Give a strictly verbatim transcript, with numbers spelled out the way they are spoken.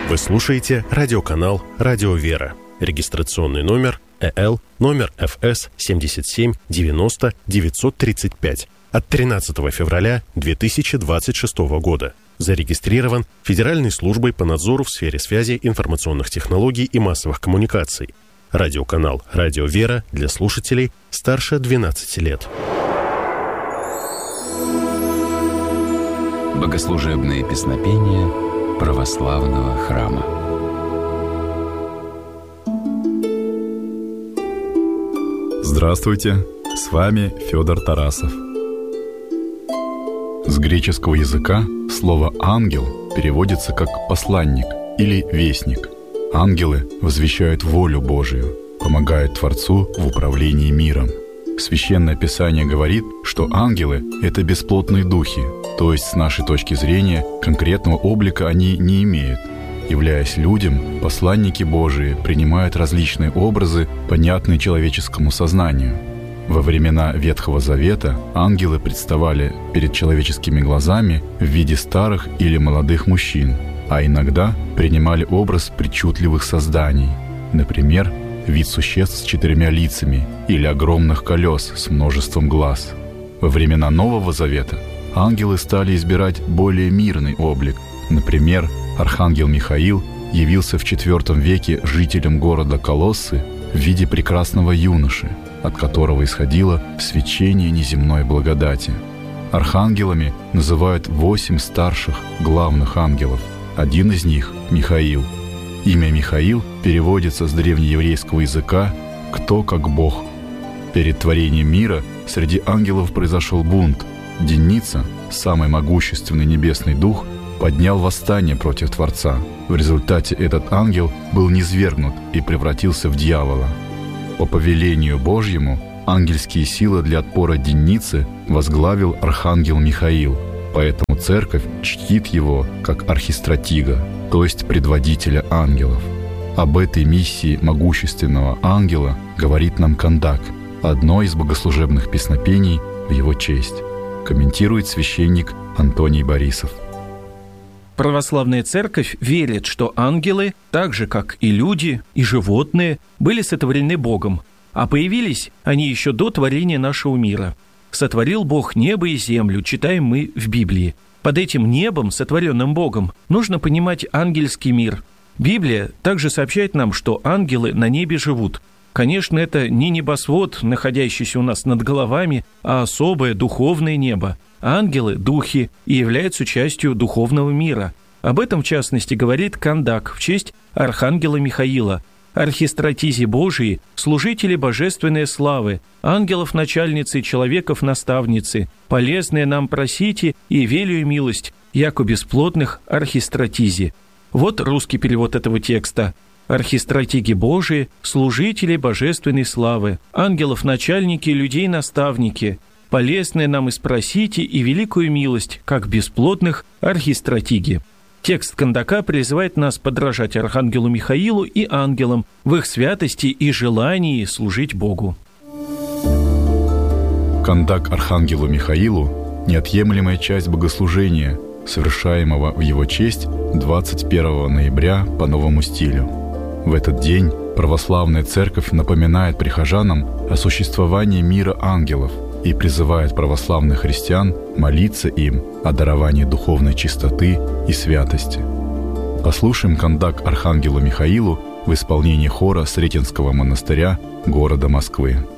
Вы слушаете радиоканал «Радио Вера». Регистрационный номер э эл номер эф эс семьдесят семь девяносто девятьсот тридцать пять от тринадцатого февраля две тысячи двадцать шестого года. Зарегистрирован Федеральной службой по надзору в сфере связи, информационных технологий и массовых коммуникаций. Радиоканал «Радио Вера» для слушателей старше двенадцати лет. Богослужебные песнопения православного храма. Здравствуйте, с вами Федор Тарасов. С греческого языка слово «ангел» переводится как «посланник» или «вестник». Ангелы возвещают волю Божию, помогают Творцу в управлении миром. Священное Писание говорит, что ангелы — это бесплотные духи, то есть с нашей точки зрения конкретного облика они не имеют. Являясь людям, посланники Божии принимают различные образы, понятные человеческому сознанию. Во времена Ветхого Завета ангелы представали перед человеческими глазами в виде старых или молодых мужчин, а иногда принимали образ причудливых созданий, например, вид существ с четырьмя лицами или огромных колес с множеством глаз. Во времена Нового Завета ангелы стали избирать более мирный облик. Например, архангел Михаил явился в четвёртом веке жителям города Колоссы в виде прекрасного юноши, от которого исходило свечение неземной благодати. Архангелами называют восемь старших главных ангелов. Один из них — Михаил. Имя Михаил переводится с древнееврейского языка «кто как Бог». Перед творением мира среди ангелов произошел бунт. Деница, самый могущественный небесный дух, поднял восстание против Творца. В результате этот ангел был низвергнут и превратился в дьявола. По повелению Божьему ангельские силы для отпора Деницы возглавил архангел Михаил, поэтому церковь чтит его как архистратига, то есть предводителя ангелов. Об этой миссии могущественного ангела говорит нам Кандак, одно из богослужебных песнопений в его честь. Комментирует священник Антоний Борисов. Православная церковь верит, что ангелы, так же как и люди, и животные, были сотворены Богом, а появились они еще до творения нашего мира. «Сотворил Бог небо и землю», читаем мы в Библии. Под этим небом, сотворенным Богом, нужно понимать ангельский мир. Библия также сообщает нам, что ангелы на небе живут. Конечно, это не небосвод, находящийся у нас над головами, а особое духовное небо. Ангелы – духи и являются частью духовного мира. Об этом, в частности, говорит Кандак в честь архангела Михаила. Архистратизи Божии, служители божественной славы, ангелов начальницы, человеков наставницы, полезные нам просите и велию милость, яко бесплотных архистратизи. Вот русский перевод этого текста. Архистратиги Божии, служители божественной славы, ангелов начальники, людей наставники, полезные нам и спросите и великую милость, как бесплотных архистратиги. Текст Кандака призывает нас подражать архангелу Михаилу и ангелам в их святости и желании служить Богу. Кандак архангелу Михаилу – неотъемлемая часть богослужения, совершаемого в его честь двадцать первого ноября по новому стилю. В этот день православная церковь напоминает прихожанам о существовании мира ангелов и призывает православных христиан молиться им о даровании духовной чистоты и святости. Послушаем Кандак архангелу Михаилу в исполнении хора Сретенского монастыря города Москвы.